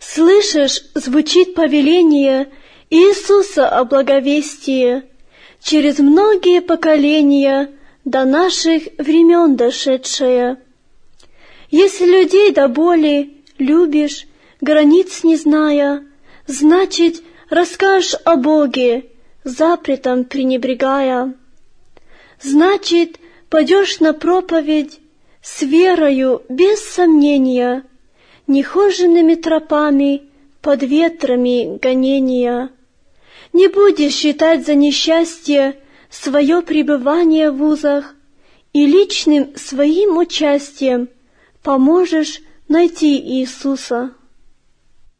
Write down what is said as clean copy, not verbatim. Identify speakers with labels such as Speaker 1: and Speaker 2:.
Speaker 1: Слышишь, звучит повеление Иисуса о благовестии, через многие поколения до наших времен дошедшее. Если людей до боли любишь, границ не зная, значит, расскажешь о Боге, запретом пренебрегая. Значит, пойдешь на проповедь с верою, без сомнения, нехоженными тропами, под ветрами гонения. Не будешь считать за несчастье свое пребывание в вузах, и личным своим участием поможешь найти Иисуса.